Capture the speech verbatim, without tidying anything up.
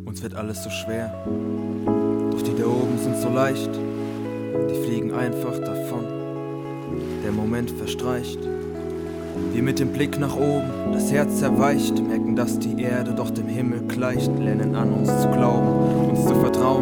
Uns wird alles so schwer, doch die da oben sind so leicht, die fliegen einfach davon. Der Moment verstreicht, wir mit dem Blick nach oben, das Herz erweicht, merken, dass die Erde doch dem Himmel gleicht, lernen an uns zu glauben, uns zu vertrauen.